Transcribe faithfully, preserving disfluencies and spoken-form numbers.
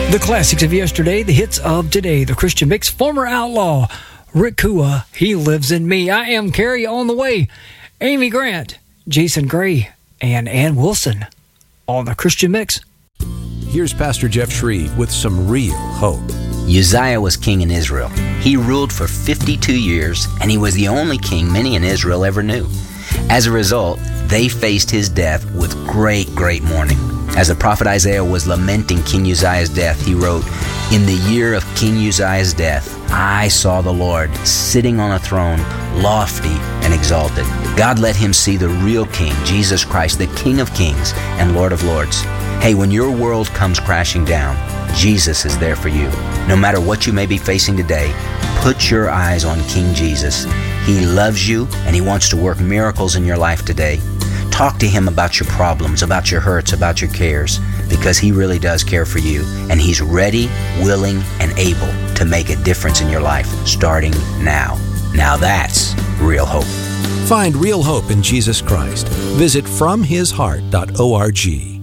The classics of yesterday, the hits of today, the Christian Mix, former outlaw, Rick Kua, He Lives in Me. I am Carrie on the way. Amy Grant, Jason Gray, and Ann Wilson on the Christian Mix. Here's Pastor Jeff Shreve with some real hope. Uzziah was king in Israel. He ruled for fifty-two years, and he was the only king many in Israel ever knew. As a result, they faced his death with great, great mourning. As the prophet Isaiah was lamenting King Uzziah's death, he wrote, "In the year of King Uzziah's death, I saw the Lord sitting on a throne, lofty and exalted." God let him see the real King, Jesus Christ, the King of Kings and Lord of Lords. Hey, when your world comes crashing down, Jesus is there for you. No matter what you may be facing today, put your eyes on King Jesus. He loves you, and he wants to work miracles in your life today. Talk to him about your problems, about your hurts, about your cares, because he really does care for you, and he's ready, willing, and able to make a difference in your life starting now. Now that's real hope. Find real hope in Jesus Christ. Visit from his heart dot org.